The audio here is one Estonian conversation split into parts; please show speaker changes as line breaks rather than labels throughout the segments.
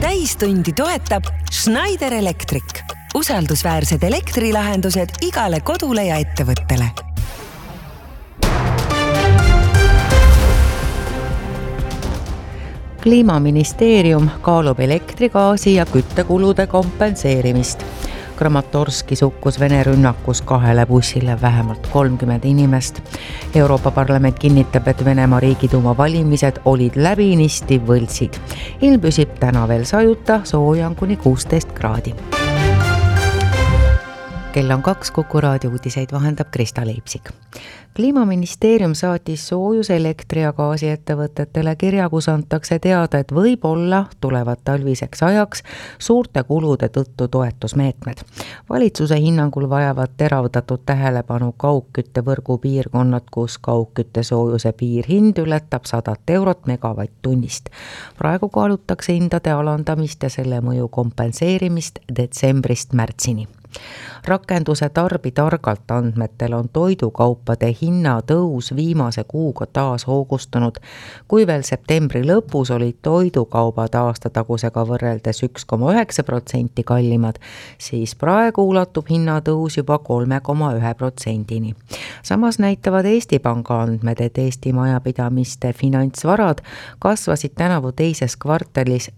täistundi toetab Schneider Electric. Usaldusväärsed elektrilahendused igale kodule ja ettevõttele.
Kliimaministeerium kaalub elektrigaasi ja küttekulude kompenseerimist. Kramatorskis hukkus Vene rünnakus 2 bussile vähemalt 30 inimest. Euroopa Parlament kinnitab, et Venemaa Riigiduuma valimised olid läbinisti võltsid. Ilm püsib täna veel sajuta, sooja on kuni 16 kraadi. Kell on 2, Kuku raadio uudiseid vahendab Krista Leipsik. Kliimaministeerium saatis soojus-, elektri- ja gaasiettevõtetele kirja, kus antakse teada, et võib-olla tulevad talviseks ajaks suurte kulude tõttu toetusmeetmed. Valitsuse hinnangul vajavad teravdatud tähelepanu kaugküttevõrgu piirkonnad, kus kaugkütte soojuse piirhind ületab 100 eurot megavatt-tunnist. Praegu kaalutakse hindade alandamist ja selle mõju kompenseerimist detsembrist märtsini. Rakenduse Tarbi targalt andmetel on toidukaupade hinnatõus viimase kuuga taas hoogustunud. Kui veel septembri lõpus olid toidukaubad aastatagusega võrreldes 1,9% kallimad, siis praegu ulatub hinnatõus juba 3,1%-ni. Samas näitavad Eesti Panga andmed, et Eesti majapidamiste finantsvarad kasvasid tänavu teises kvartalis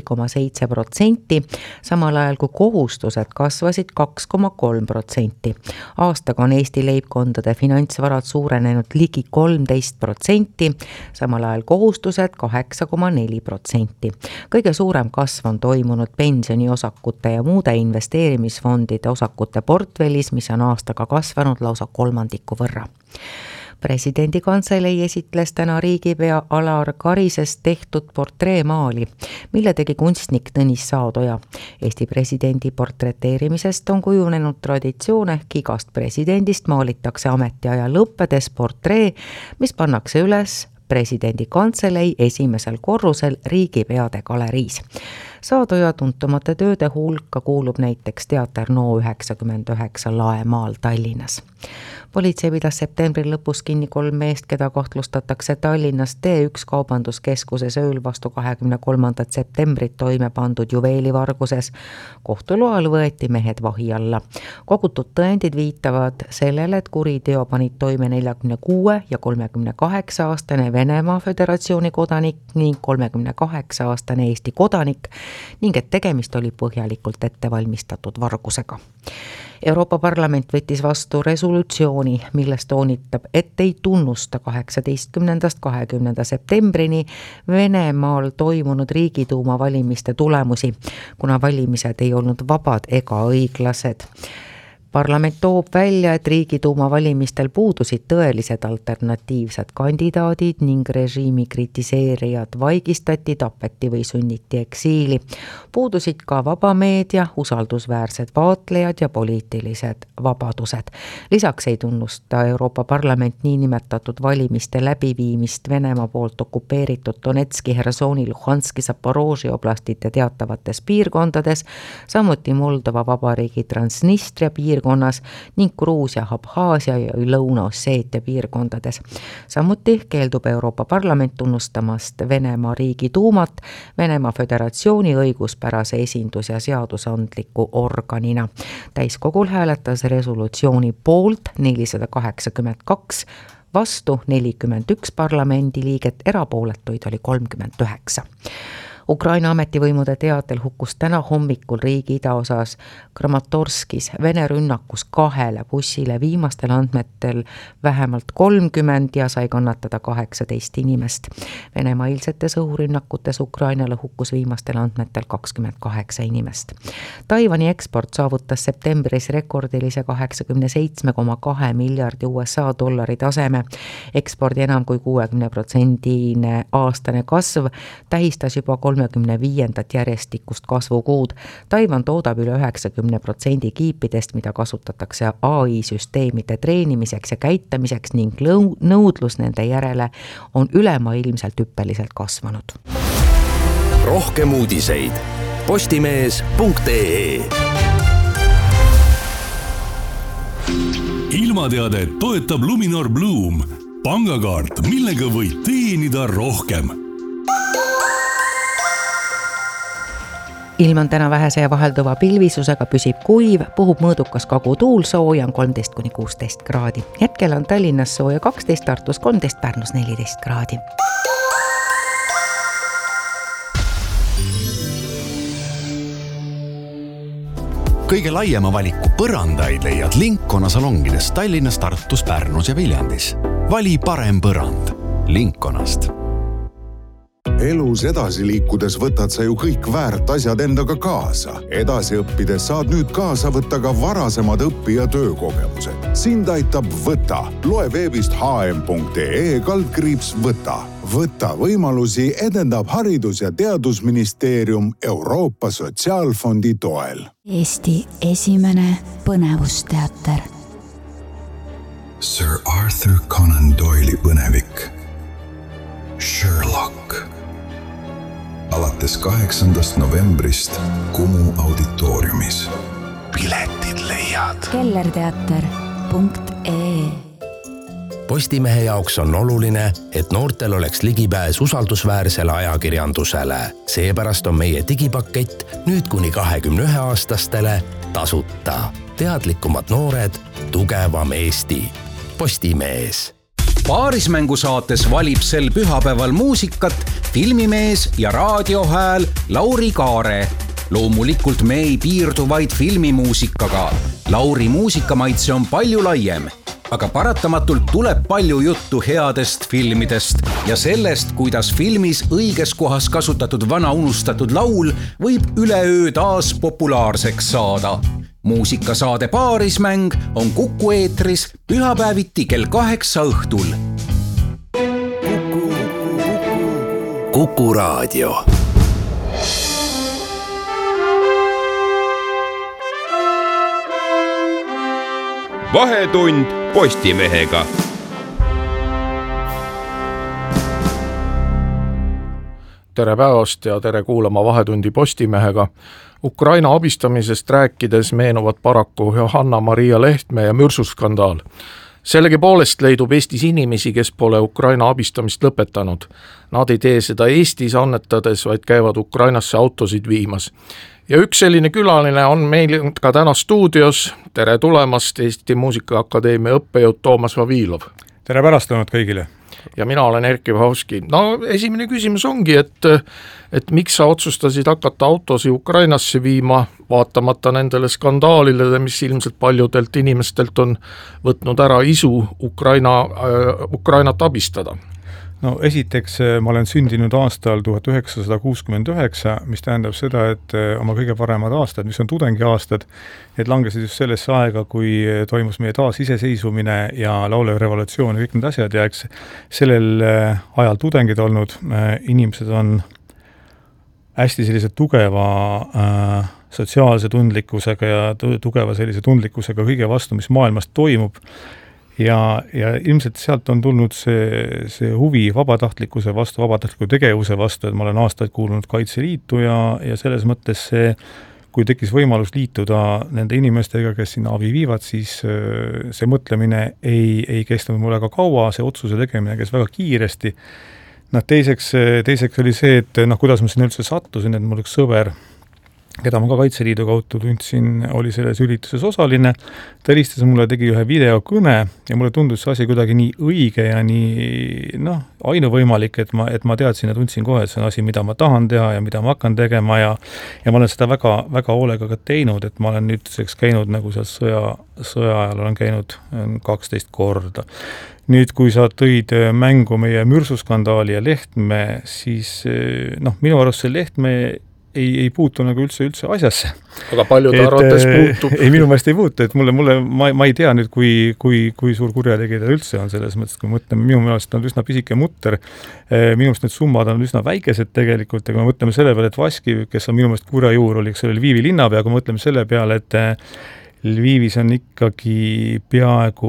4,7%, samal ajal kui kohustused kasvasid 2,3%. Aastaga on Eesti leibkondade finantsvarad suurenenud ligi 13%, samal ajal kohustused 8,4%. Kõige suurem kasv on toimunud pensioniosakute ja muude investeerimisfondide osakute portfellis, mis on aastaga kasvanud lausa 3% võrra. Presidendi kantselei esitles täna riigipea Alar Karisest tehtud portreemaali, mille tegi kunstnik Tõnis Saadoja. Eesti presidendi portreteerimisest on kujunenud traditsioon, ehk igast presidendist maalitakse ametiaja lõppedes portree, mis pannakse üles presidendi kantselei esimesel korrusel riigipeade galeriis. Saadoja tuntumate tööde hulka kuulub näiteks teater No99 Laemaal Tallinnas. Politsei pidas septembri lõpus kinni 3 meest, keda kahtlustatakse Tallinnas T1 kaubanduskeskuses ööl vastu 23. septembrit toime pandud juveelivarguses. Kohtu loal võeti mehed vahi alla. Kogutud tõendid viitavad sellele, et kuriteo panid toime 46 ja 38-aastane Venemaa Föderatsiooni kodanik ning 38-aastane Eesti kodanik ning et tegemist oli põhjalikult ettevalmistatud vargusega. Euroopa Parlament võttis vastu resolutsiooni, milles toonitab, et ei tunnusta 18.–20. septembrini Venemaal toimunud Riigiduuma valimiste tulemusi, kuna valimised ei olnud vabad ega õiglased. Parlament toob välja, et Riigiduuma valimistel puudusid tõelised alternatiivsed kandidaadid ning režiimi kritiseerijad vaigistati, tapeti või sunniti eksiili. Puudusid ka vaba meedia, usaldusväärsed vaatlejad ja poliitilised vabadused. Lisaks ei tunnusta Euroopa Parlament niinimetatud valimiste läbiviimist Venemaa poolt okupeeritud Donetski, Hersoni, Luhanski, Zaporožje oblastite teatavates piirkondades, samuti Moldova Vabariigi Transnistria piirkonnas ning Gruusia, Abhaasia ja Lõuna-Osseetia piirkondades. Samuti keeldub Euroopa Parlament tunnustamast Venemaa Riigiduumat Venemaa Föderatsiooni õiguspärase esindus- ja seadusandliku organina. Täiskogul hääletas resolutsiooni poolt 482, vastu 41 parlamendiliiget, erapooletuid oli 39. Ukraina ametivõimude teatel hukkus täna hommikul riigi idaosas Kramatorskis Vene rünnakus 2 bussile, viimastel andmetel vähemalt 30 ja sai kannatada 18 inimest. Venemaa eilsetes õhurünnakutes Ukrainale hukkus viimastel andmetel 28 inimest. Taiwani eksport saavutas septembris rekordilise 87,2 miljardi USA dollari taseme. Ekspordi enam kui 60% aastane kasv tähistas juba 35. järjestikust kasvukuud. Taiwan toodab üle 90% kiipidest, mida kasutatakse AI-süsteemide treenimiseks ja käitamiseks ning nõudlus nende järele on ülemaailmselt hüppeliselt kasvanud.
Rohkem uudiseid postimees.ee. Ilmateadet toetab Luminor Bloom, pangakaart, millega võid teenida rohkem.
ilm on täna vähese ja vahelduva pilvisusega, püsib kuiv, puhub mõõdukas kagutuul, sooja on 13–16 kraadi. Hetkel on Tallinnas sooja 12, Tartus 13, Pärnus 14 kraadi.
Kõige laiema valiku põrandaid leiad Linkona salongides Tallinnas, Tartus, Pärnus ja Viljandis. Vali parem põrand Linkonast.
Elus edasi liikudes võtad sa ju kõik väärt asjad endaga kaasa. Edasi õppides saad nüüd kaasa võtta ka varasemad õpi- ja töökogemused. Sind aitab Võta. Loe veebist hm.ee/võta. Võta võimalusi edendab Haridus- ja Teadusministeerium Euroopa Sotsiaalfondi toel.
Eesti esimene põnevusteater.
Sir Arthur Conan Doyle'i põnevik Sherlock. Alates 8. novembrist Kumu auditooriumis.
Piletid leiad.
kellerteater.ee.
Postimehe jaoks on oluline, et noortel oleks ligipääs usaldusväärsele ajakirjandusele. Seepärast on meie digipakett nüüd kuni 21-aastastele tasuta. Teadlikumad noored, tugevam Eesti. Postimees.
Paarismängusaates valib sel pühapäeval muusikat filmimees ja raadiohääl Lauri Kaare. Loomulikult me ei piirdu vaid filmimuusikaga. Lauri muusikamaitse on palju laiem, aga paratamatult tuleb palju juttu headest filmidest ja sellest, kuidas filmis õiges kohas kasutatud vana unustatud laul võib üleöö taas populaarseks saada. Muusikasaade Paarismäng on Kuku eetris pühapäeviti kell 8 õhtul.
Kuku raadio.
Vahetund Postimehega.
Tere päevast ja tere kuulama Vahetundi Postimehega. Ukraina abistamisest rääkides meenuvad paraku Johanna-Maria Lehtme ja mürsuskandaal. Sellegipoolest leidub Eestis inimesi, kes pole Ukraina abistamist lõpetanud. Nad ei tee seda Eestis annetades, vaid käivad Ukrainasse autosid viimas. Ja üks selline külaline on meil ka täna stuudios. Tere tulemast, Eesti Muusikaakadeemia õppejõud Toomas Vavilov.
Tere pärastlõunat kõigile.
Ja mina olen Erkki Vahowski. No esimene küsimus ongi, et miks sa otsustasid hakata autosi Ukrainasse viima, vaatamata nendele skandaalidele, mis ilmselt paljudelt inimestelt on võtnud ära isu Ukrainat abistada?
No esiteks ma olen sündinud aastal 1969, mis tähendab seda, et oma kõige paremad aastad, mis on tudengi aastad, need langesid just sellesse aega, kui toimus meie taasiseseisvumine ja laulev revolutsioon ja kõik need asjad ja eks sellel ajal tudengid olnud inimesed on hästi sellise tugeva sotsiaalse tundlikkusega ja tugeva sellise tundlikkusega kõige vastu, mis maailmas toimub. Ja ilmselt sealt on tulnud see huvi vabatahtlikkuse vastu, vabatahtliku tegevuse vastu, et ma olen aastaid kuulunud Kaitseliitu ja selles mõttes see, kui tekkis võimalus liituda nende inimestega, kes sinna abi viivad, siis see mõtlemine ei kestnud mulle ka kaua, see otsuse tegemine käis väga kiiresti. Teiseks oli see, et kuidas ma sinna üldse sattusin, et mul üks sõber, keda ma ka Kaitseliidu kaudu tundsin, oli selles ürituses osaline. Ta helistas mulle, tegi ühe videokõne ja mulle tundus see asi kuidagi nii õige ja nii ainuvõimalik, et ma teadsin ja tundsin kohe, et see on asi, mida ma tahan teha ja mida ma hakkan tegema ja ma olen seda väga, väga hoolega ka teinud, et ma olen nüüdseks käinud nagu seal sõja ajal olen käinud 12 korda. Nüüd, kui sa tõid mängu meie mürsuskandaali ja Lehtme, siis minu arust see Lehtme ei puutu nagu üldse asjasse.
Aga palju ta arvates puutub?
Ei, minu meelest ei puutu, et ma ei tea nüüd, kui suur kurjategi ta üldse on selles mõttes, kui mõtleme, minu meelest on üsna pisike mutter, minu meelest need summad on üsna väikesed tegelikult, ja kui mõtleme selle peale, et Vaskiv, kes on minu meelest kurja juur, oli Lvivi linnapea, kui mõtleme selle peale, et Lvivis on ikkagi peaaegu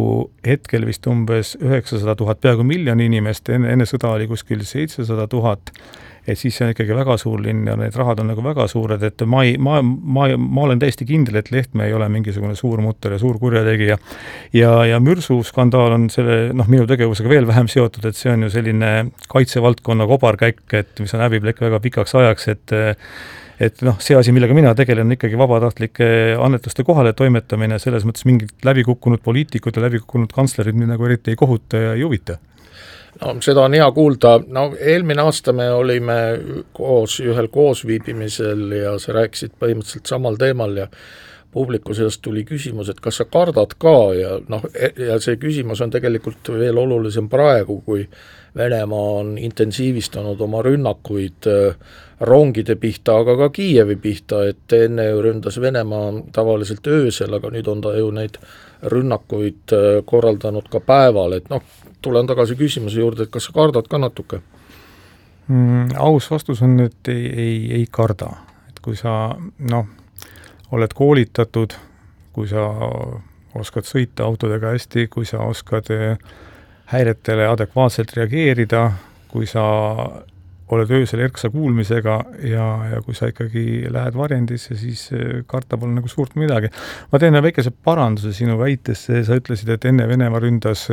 hetkel vist umbes 900 000, peaaegu miljon inimest, enne sõda oli kuskil 700 000, et siis see on ikkagi väga suur linn ja need rahad on nagu väga suured, et ma olen täiesti kindel, et Lehtme ei ole mingisugune suur mutter ja suur kurjategija. Ja mürsuskandaal on selle, minu tegevusega veel vähem seotud, et see on ju selline kaitsevaldkonna kobarkäik, et mis on häbiplekk väga pikaks ajaks, et see asi, millega mina tegelen, on ikkagi vabatahtlike annetuste kohale toimetamine, selles mõttes mingid läbikukkunud poliitikud ja läbikukkunud kantslerid nagu eriti ei kohuta ja ei huvita.
No, seda on hea kuulda. Eelmine aasta me olime ühel koosviibimisel ja sa rääkisid põhimõtteliselt samal teemal ja publiku sellest tuli küsimus, et kas sa kardad ka ja see küsimus on tegelikult veel olulisem praegu, kui Venemaa on intensiivistanud oma rünnakuid rongide pihta, aga ka Kiievi pihta, et enne ju ründas Venemaa tavaliselt öösel, aga nüüd on ta ju neid rünnakuid korraldanud ka päeval, et tulen tagasi küsimuse juurde, et kas sa kardad ka natuke?
Aus vastus on, et ei karda. Et kui sa oled koolitatud, kui sa oskad sõita autodega hästi, kui sa oskad häiretele adekvaatselt reageerida, kui sa oled öösel erksa kuulmisega ja kui sa ikkagi lähed varjendisse, siis karta pole nagu suurt midagi. Ma teen väikese paranduse sinu väitesse, sa ütlesid, et enne Venemaa ründas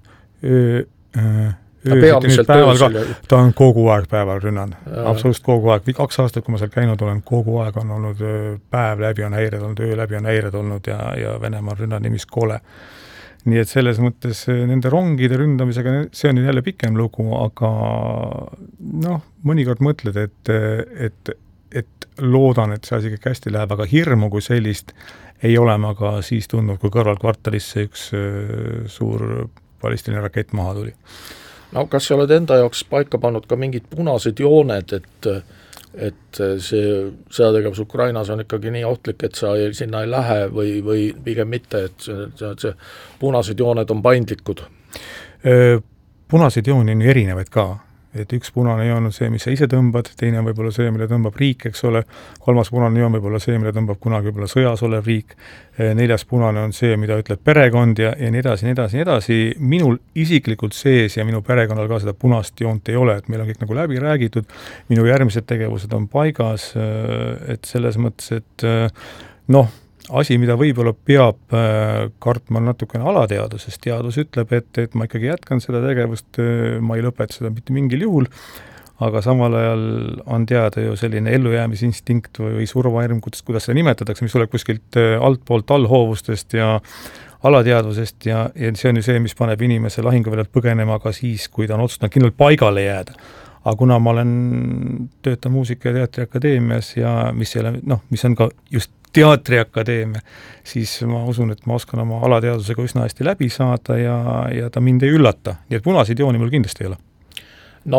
ta on kogu aeg päeval rünnan, absoluutselt kogu aeg. 2 aastat, kui ma seal käinud olen, kogu aeg on olnud päev läbi on häired olnud, öö läbi on häired olnud ja Venemaa rünnan nimis kole. Nii et selles mõttes nende rongide ründamisega, see on jälle pikem lugu, aga mõnikord mõtled, et loodan, et see asi kõik hästi läheb, aga hirmu kui sellist ei ole ma ka siis tundnud, kui kõrvalkvartalisse üks suur ballistiline rakett maha tuli.
No kas sa oled enda jaoks paika pannud ka mingid punased jooned, et see sõjategevus Ukrainas on ikkagi nii ohtlik, et sa sinna ei lähe või pigem mitte, et see punased jooned on paindlikud?
Punased jooni on erinevaid ka. Et üks punane joon on see, mis sa ise tõmbad, teine on võib-olla see, mille tõmbab riik, eks ole, 3. punane joon võib-olla see, mille tõmbab kunagi võib-olla sõjas olev riik, 4. punane on see, mida ütleb perekond ja nii edasi, nii edasi, nii edasi. Minul isiklikult sees ja minu perekonnal ka seda punast joont ei ole, et meil on kõik nagu läbi räägitud, minu järgmised tegevused on paigas, et selles mõttes, et asi, mida võib-olla peab kartma natukene alateadusest. Teadus ütleb, et ma ikkagi jätkan seda tegevust, ma ei lõpeta seda mitte mingil juhul, aga samal ajal on teada ju selline ellujäämisinstinkt või survairm, kuidas seda nimetatakse, mis tuleb kuskilt altpoolt allhoovustest ja alateadvusest ja see on ju see, mis paneb inimese lahinguväljalt põgenema ka siis, kui ta on otsustanud kindlalt paigale jääda. Aga kuna ma töötan muusika- ja teatriakadeemias ja mis on ka just teatriakadeemia, siis ma usun, et ma oskan oma alateadusega üsna hästi läbi saada ja ta mind ei üllata. Nii et punaseid jooni mul kindlasti ei ole.
No,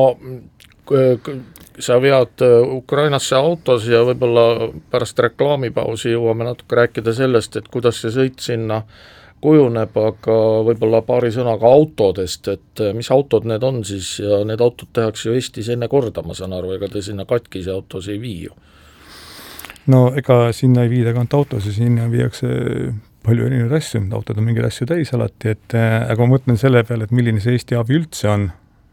sa vead Ukrainasse autos ja võib-olla pärast reklaamipausi jõuame natuke rääkida sellest, et kuidas see sõit sinna kujuneb, aga võib-olla paari sõnaga autodest, et mis autod need on siis ja need autod tehakse ju Eestis enne korda, ma saan aru, ega te sinna katkise autos ei vii ju.
No ega sinna ei viida kant autos ja sinna viiakse palju erinevaid asju, autod on mingeid asju täis alati, aga ma mõtlen selle peale, et milline see Eesti abi üldse on,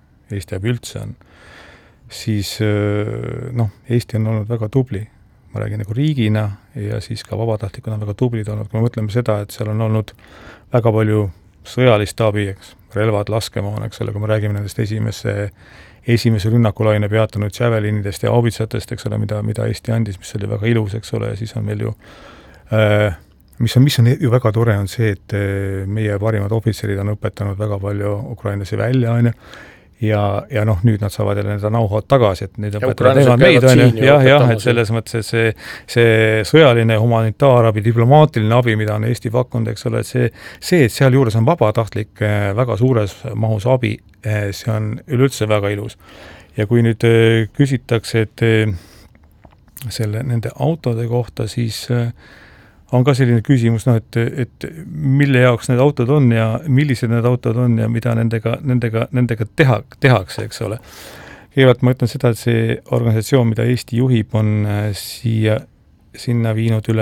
siis Eesti on olnud väga tubli, ma räägin nagu riigina ja siis ka vabatahtlikuna väga tublid olnud, kui me mõtleme seda, et seal on olnud väga palju sõjalist abi, relvad, laskemoon, eks ole, kui me räägime nendest esimese rünnakulaine peatanud Javelinidest ja haubitsatest, eks ole, mida Eesti andis, mis oli väga ilus, eks ole, ja siis on meil ju, mis on ju väga tore, on see, et meie parimad ohvitserid on õpetanud väga palju ukrainlasi välja, ja nüüd nad saavad jälle nende nauhod tagasi, et neid õpetavad meid, et selles mõttes, et see sõjaline humanitaarabi, diplomaatiline abi, mida on Eesti pakkunud, eks ole, et see, et seal juures on vabatahtlik väga suures mahus abi, see on üleüldse väga ilus. Ja kui nüüd küsitakse, et nende autode kohta, siis on ka selline küsimus, et mille jaoks need autod on ja millised need autod on ja mida nendega tehakse, eks ole. Kõigepealt ma ütlen seda, et see organisatsioon, mida Eesti juhib, on sinna viinud üle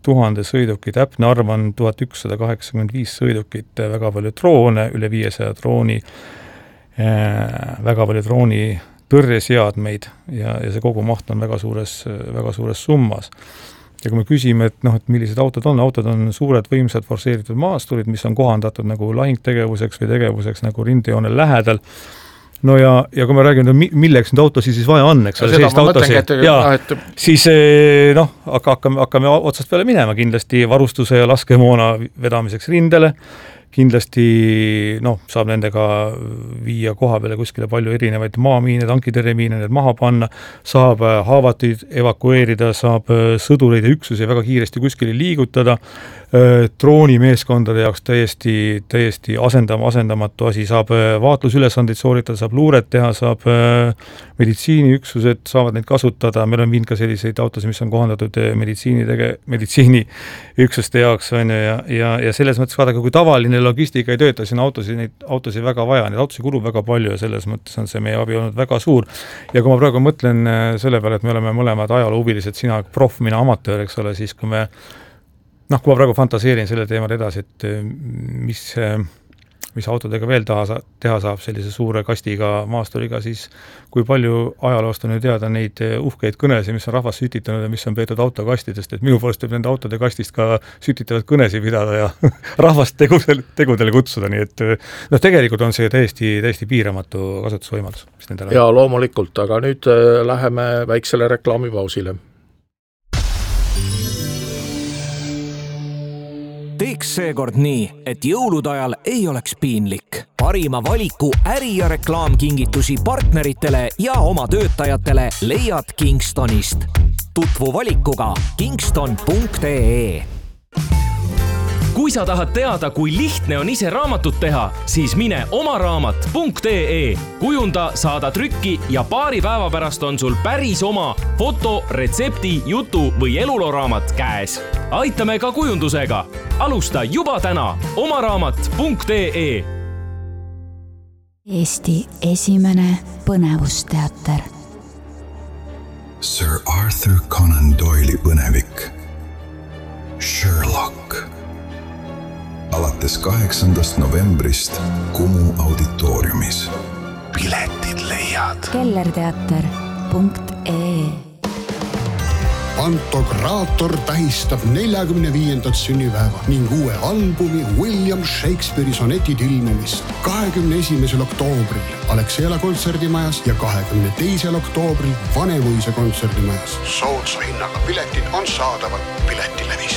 000 sõiduki, täpne arv on 1185 sõidukit, väga palju droone, üle 500 drooni, väga palju drooni tõrjeseadmeid ja see kogu maht on väga suures summas. Ja kui me küsime, et millised autod on suured, võimsad, forseeritud maasturid, mis on kohandatud nagu lahingtegevuseks või tegevuseks nagu rindejoonel lähedal. No ja kui me räägime, milleks need autosid siis vaja on, eks ole, siis hakkame otsast peale minema kindlasti varustuse ja laskemoona vedamiseks rindele, kindlasti saab nendega viia koha peale kuskile palju erinevaid maamiine, tankiterremiine, need maha panna, saab haavatuid evakueerida, saab sõdureid ja üksusi väga kiiresti kuskile liigutada, droonimeeskondade jaoks täiesti asendamatu asi, saab vaatlusülesandeid sooritada, saab luuret teha, saab meditsiiniüksused saavad neid kasutada, meil on viinud ka selliseid autosid, mis on kohandatud meditsiiniüksuste jaoks ja selles mõttes vaadake, kui tavaline logistika ei tööta, siin autosid väga vaja, neid autosid kulub väga palju ja selles mõttes on see meie abi olnud väga suur. Ja kui ma praegu mõtlen selle peale, et me oleme mõlemad ajaloohuvilised, sina proff, mina amatöör, eks ole, siis kui ma praegu fantaseerin selle teemal edasi, et mis autodega veel teha saab sellise suure kastiga maasturiga, siis kui palju ajaloost on teada neid uhkeid kõnesi, mis on rahvas sütitanud ja mis on peetud autokastidest, et minu poolest võib nende autode kastist ka sütitavad kõnesi pidada ja rahvast tegudele kutsuda, nii et tegelikult on see täiesti piiramatu kasutusvõimalus.
Ja loomulikult, aga nüüd läheme väiksele reklaamipausile.
Teeks seekord nii, et jõulude ajal ei oleks piinlik. Parima valiku äri- ja reklaamkingitusi partneritele ja oma töötajatele leiad Kingstonist. Tutvu valikuga kingston.ee.
Kui sa tahad teada, kui lihtne on ise raamatut teha, siis mine omaraamat.ee. Kujunda, saada trükki ja paari päeva pärast on sul päris oma foto, retsepti, jutu või eluloraamat käes. Aitame ka kujundusega. Alusta juba täna omaraamat.ee.
Eesti esimene põnevusteater.
Sir Arthur Conan Doyle'i põnevik Sherlock. Alates 8. novembrist Kumu auditooriumis. Piletid leiad
kellerteater.ee.
Pantokraator tähistab 45. sünnipäeva ning uue albumi William Shakespeare'i sonetid ilmumist 21. oktoobril Alexela kontserdimajas ja 22. oktoobril Vanemuise kontserdimajas. Soodsa hinnaga piletid on saadaval Piletilevis.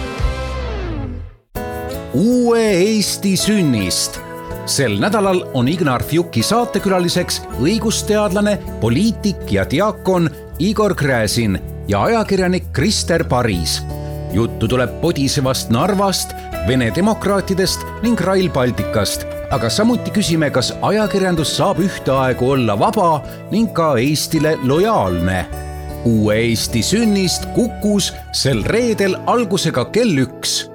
Uue Eesti sünnist. Sel nädalal on Ignar Fjuki saatekülaliseks õigusteadlane, poliitik ja diakon Igor Gräzin ja ajakirjanik Krister Paris. Juttu tuleb podisevast Narvast, Vene demokraatidest ning Rail Balticast, aga samuti küsime, kas ajakirjandus saab ühteaegu olla vaba ning ka Eestile lojaalne. Uue Eesti sünnist Kukus sel reedel algusega kell 1.